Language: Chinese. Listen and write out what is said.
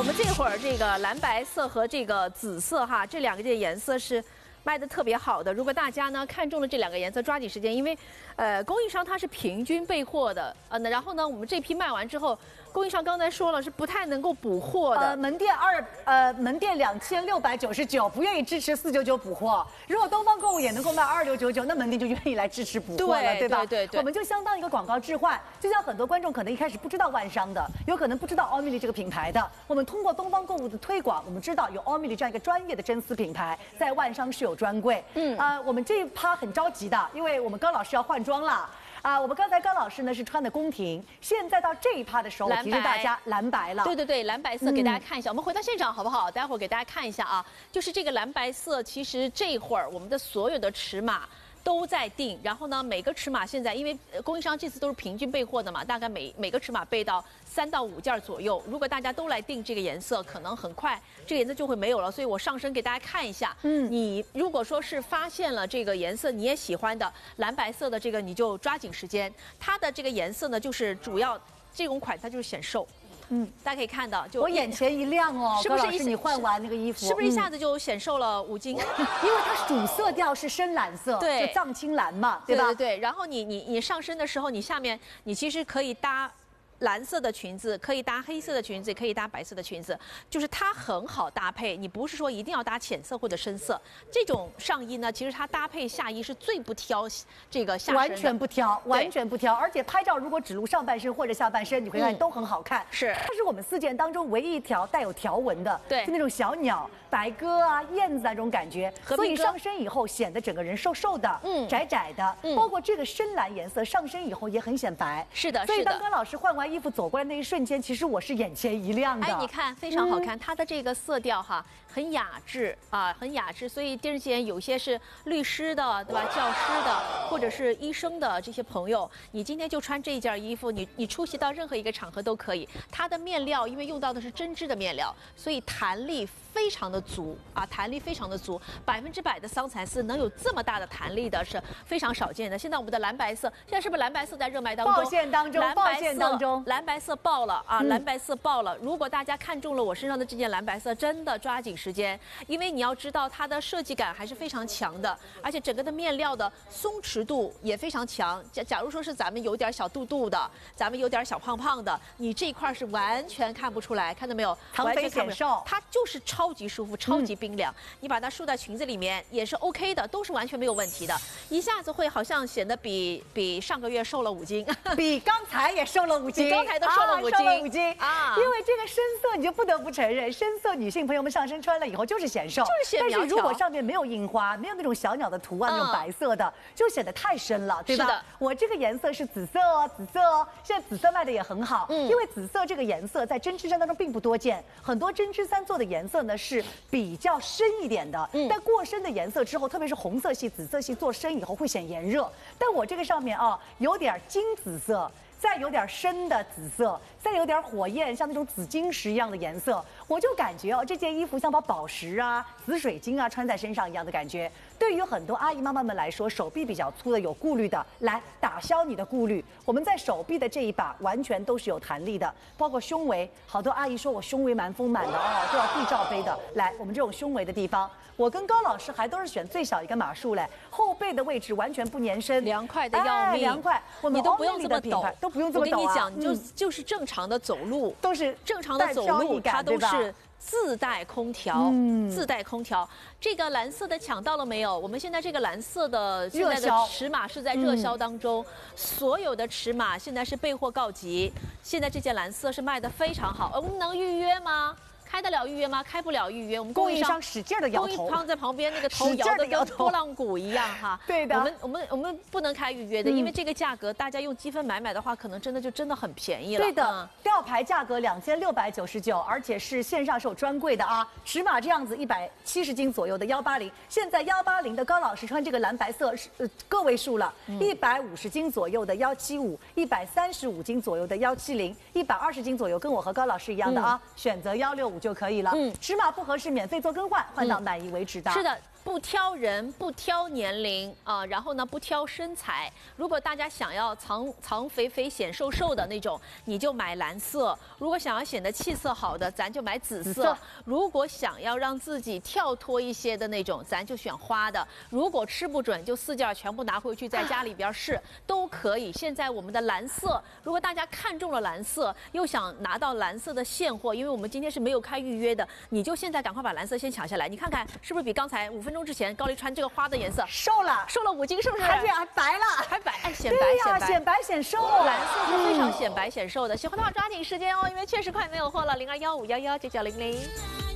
我们这会儿这个蓝白色和这个紫色哈，这两个颜色是卖的特别好的。如果大家呢看中了这两个颜色，抓紧时间，因为供应商它是平均备货的，然后呢我们这批卖完之后，供应商刚才说了是不太能够补货的。 门店2699，不愿意支持499补货。如果东方购物也能够卖2699，那门店就愿意来支持补货了，对吧？ 对。 我们就相当一个广告置换，就像很多观众可能一开始不知道万商的，有可能不知道奥米丽这个品牌的，我们通过东方购物的推广，我们知道有奥米丽这样一个专业的真丝品牌，在万商是有专柜。我们这一趴很着急的，因为我们高老师要换装了。我们刚才高老师呢是穿的宫廷，现在到这一趴的时候，我提示大家蓝白了。 对，蓝白色给大家看一下。我们回到现场好不好？待会儿给大家看一下啊，就是这个蓝白色，其实这会儿我们的所有的尺码都在定，然后呢，每个尺码现在因为供应商这次都是平均备货的嘛，大概每个尺码备到3到5件左右。如果大家都来定这个颜色，可能很快这个颜色就会没有了。所以我上身给大家看一下。你如果说是发现了这个颜色你也喜欢的蓝白色的这个，你就抓紧时间。它的这个颜色呢，就是主要这种款它就是显瘦。大家可以看到，就我眼前一亮哦， 是不是你换完那个衣服， 是不是一下子就显瘦了5斤？ 因为它主色调是深蓝色， 对， 就藏青蓝嘛，对吧？ 对。然后你上身的时候，你下面你其实可以搭蓝色的裙子，可以搭黑色的裙子，也可以搭白色的裙子，就是它很好搭配。你不是说一定要搭浅色或者深色，这种上衣呢，其实它搭配下衣是最不挑这个下身的， 完全不挑。而且拍照如果只露上半身或者下半身，你会看都很好看。 是， 它是我们4件当中唯一一条带有条纹的， 对， 就那种小鸟、白鸽啊、燕子那种感觉，所以上身以后显得整个人瘦瘦的，窄窄的。包括这个深蓝颜色上身以后也很显白。 是的， 所以当高老师换完衣服走过来那一瞬间，其实我是眼前一亮的。 你看非常好看，它的这个色调哈很雅致啊，很雅致。所以电视前有些是律师的，对吧？教师的，或者是医生的这些朋友，你今天就穿这件衣服，你出席到任何一个场合都可以。它的面料因为用到的是针织的面料，所以弹力非常的足啊，弹力非常的足，100%的桑蚕丝能有这么大的弹力的是非常少见的。现在我们的蓝白色，现在是不是蓝白色在热卖当中？ 爆线当中， 蓝白色爆了啊！蓝白色爆了。如果大家看中了我身上的这件蓝白色，真的抓紧时间，因为你要知道它的设计感还是非常强的，而且整个的面料的松弛度也非常强。假如说是咱们有点小肚肚的，咱们有点小胖胖的，你这一块是完全看不出来，看到没有？ 长肥显瘦， 它就是超级舒服、超级冰凉。你把它束在裙子里面也是 OK 的，都是完全没有问题的。一下子会好像显得比上个月瘦了5斤， 比刚才也瘦了5斤， 比刚才都瘦了5斤啊！因为这个深色，你就不得不承认，深色女性朋友们上身穿了以后就是显瘦， 就是显苗条。 但是如果上面没有印花，没有那种小鸟的图案，那种白色的，就显得太深了，对吧？ 是的， 我这个颜色是紫色哦，现在紫色卖的也很好，因为紫色这个颜色在针织衫当中并不多见，很多针织衫做的颜色呢是比较深一点的，但过深的颜色之后，特别是红色系、紫色系做深以后会显炎热，但我这个上面有点金紫色。再有点深的紫色，再有点火焰，像那种紫晶石一样的颜色，我就感觉这件衣服像把宝石啊、紫水晶啊穿在身上一样的感觉。对于很多阿姨妈妈们来说，手臂比较粗的、有顾虑的，来打消你的顾虑。我们在手臂的这一把完全都是有弹力的，包括胸围，好多阿姨说我胸围蛮丰满的都要递罩杯的。来，我们这种胸围的地方，我跟高老师还都是选最小一个码数嘞，后背的位置完全不粘身， 凉快的要命， 凉快， 你都不用这么抖， 都不用这么抖。 我跟你讲，就是正常的走路， 都是正常的走路，它都是自带空调，自带空调。这个蓝色的抢到了没有？我们现在这个蓝色的现在的尺码是在热销当中，所有的尺码现在是备货告急。现在这件蓝色是卖的非常好，我们能预约吗？开得了预约吗？开不了预约，我们供应商使劲的摇头， 供应商在旁边那个头摇得跟拨浪鼓一样哈。 对的， 我们不能开预约的，因为这个价格大家用积分买的话，可能真的很便宜了。 对的，吊牌价格2699，而且是线上是有专柜的啊。尺码这样子170斤左右的180，现在180的高老师穿这个蓝白色是个位数了，150斤左右的175，135斤左右的170，120斤左右，跟我和高老师一样的选择165就可以了。尺码不合适免费做更换，换到满意为止的。 是的， 不挑人，不挑年龄啊，然后呢不挑身材。如果大家想要藏肥肥显瘦瘦的那种，你就买蓝色；如果想要显得气色好的，咱就买紫色；如果想要让自己跳脱一些的那种，咱就选花的。如果吃不准，就4件全部拿回去在家里边试，都可以。现在我们的蓝色，如果大家看中了蓝色，又想拿到蓝色的现货，因为我们今天是没有开预约的，你就现在赶快把蓝色先抢下来。你看看是不是比刚才5分钟之前高丽穿这个花的颜色瘦了 5斤，是不是？ 还白了， 还白，哎，显白， 显白显瘦， 蓝色是非常显白显瘦的。喜欢的话抓紧时间哦，因为确实快没有货了。0215119900。